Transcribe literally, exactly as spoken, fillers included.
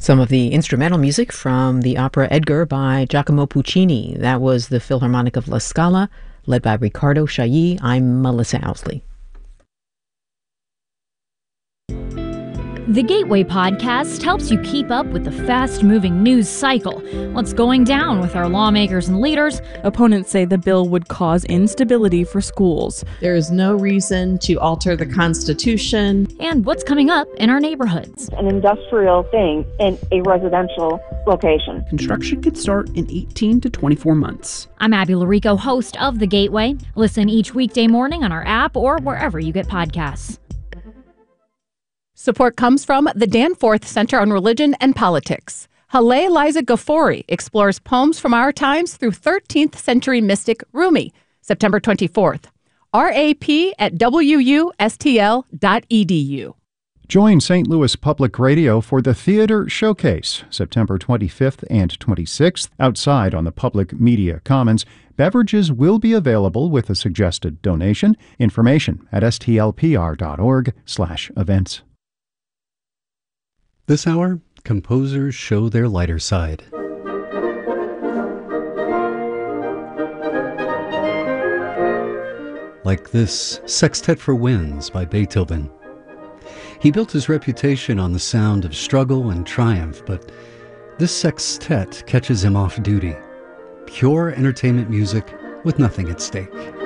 Some of the instrumental music from the opera Edgar by Giacomo Puccini. That was the Philharmonic of La Scala, led by Riccardo Chailly. I'm Melissa Ousley. The Gateway Podcast helps you keep up with the fast-moving news cycle. What's going down with our lawmakers and leaders? Opponents say the bill would cause instability for schools. There is no reason to alter the Constitution. And what's coming up in our neighborhoods. An industrial thing in a residential location. Construction could start in eighteen to twenty-four months. I'm Abby Larico, host of The Gateway. Listen each weekday morning on our app or wherever you get podcasts. Support comes from the Danforth Center on Religion and Politics. Haleh Liza Ghaffori explores poems from our times through thirteenth century mystic Rumi, September twenty-fourth. R A P at W U S T L dot E D U. Join Saint Louis Public Radio for the Theater Showcase, September twenty-fifth and twenty-sixth, outside on the Public Media Commons. Beverages will be available with a suggested donation. Information at S T L P R dot org slash events. This hour, composers show their lighter side. Like this Sextet for Winds by Beethoven. He built his reputation on the sound of struggle and triumph, but this sextet catches him off duty. Pure entertainment music with nothing at stake.